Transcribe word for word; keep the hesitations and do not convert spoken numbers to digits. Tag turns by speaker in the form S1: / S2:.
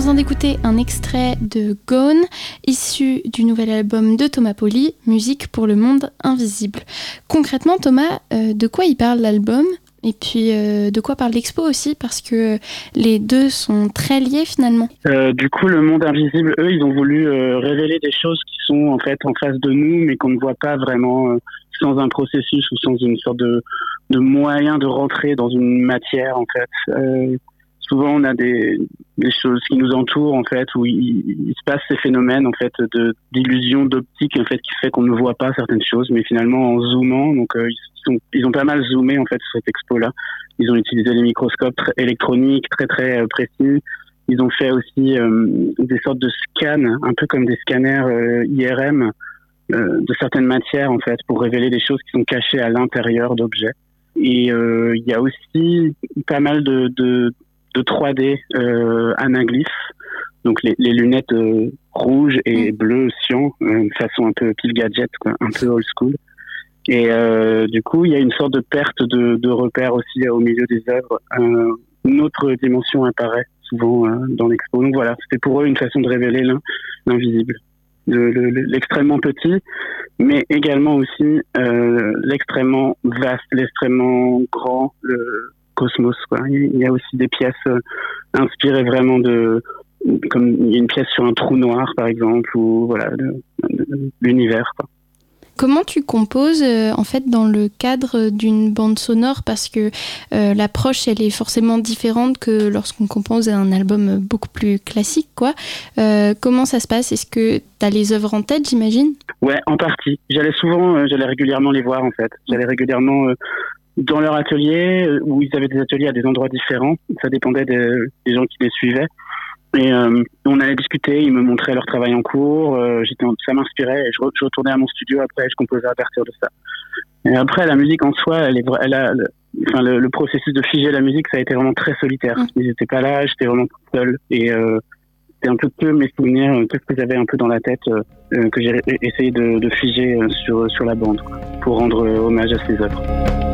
S1: vient d'écouter un extrait de Gone, issu du nouvel album de Thomas Poli, Musique pour le monde invisible. Concrètement, Thomas, euh, de quoi il parle l'album ? Et puis, euh, de quoi parle l'expo aussi ? Parce que les deux sont très liés finalement.
S2: Euh, du coup, le monde invisible, eux, ils ont voulu euh, révéler des choses qui sont en fait en face de nous, mais qu'on ne voit pas vraiment euh, sans un processus ou sans une sorte de, de moyen de rentrer dans une matière en fait. Euh, souvent, on a des, des choses qui nous entourent en fait, où il, il se passe ces phénomènes en fait de d'illusion d'optique en fait qui fait qu'on ne voit pas certaines choses, mais finalement en zoomant, donc euh, ils sont, ils ont pas mal zoomé en fait sur cette expo-là. Ils ont utilisé des microscopes très électroniques très très euh, précis. Ils ont fait aussi euh, des sortes de scans, un peu comme des scanners euh, I R M euh, de certaines matières en fait, pour révéler des choses qui sont cachées à l'intérieur d'objets. Et euh, il y a aussi pas mal de, de, de trois D euh, anaglyphes, donc les, les lunettes euh, rouges et bleues cyan, euh, façon un peu pile gadget, quoi, un peu old school. Et euh, du coup, il y a une sorte de perte de, de repères aussi au milieu des œuvres. Euh, une autre dimension apparaît souvent euh, dans l'expo. Donc voilà, c'était pour eux une façon de révéler l'in, l'invisible, le, le, l'extrêmement petit, mais également aussi euh, l'extrêmement vaste, l'extrêmement grand, le cosmos, quoi. Il y a aussi des pièces euh, inspirées vraiment de, comme il y a une pièce sur un trou noir par exemple, ou voilà, de, de, de l'univers, quoi.
S1: Comment tu composes euh, en fait dans le cadre d'une bande sonore, parce que euh, l'approche elle est forcément différente que lorsqu'on compose un album beaucoup plus classique, quoi. Euh, comment ça se passe ? Est-ce que tu as les œuvres en tête, j'imagine ?
S2: Ouais, en partie. J'allais souvent, euh, j'allais régulièrement les voir en fait. J'allais régulièrement euh, dans leur atelier, euh, où ils avaient des ateliers à des endroits différents. Ça dépendait des, des gens qui les suivaient. Et euh, on allait discuter, ils me montraient leur travail en cours, euh, j'étais, ça m'inspirait, et je, re, je retournais à mon studio après, je composais à partir de ça. Et après, la musique en soi, elle est, elle a, le, enfin, le, le processus de figer la musique, ça a été vraiment très solitaire. Mmh. J'étais pas là, j'étais vraiment toute seule, et euh, c'était un peu que mes souvenirs, tout ce que j'avais un peu dans la tête, euh, que j'ai essayé de, de figer sur, sur la bande, quoi, pour rendre hommage à ces œuvres.